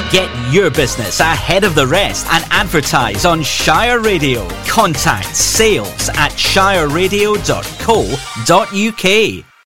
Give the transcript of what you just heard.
Get your business ahead of the rest and advertise on Shire Radio. Contact sales@shireradio.co.uk.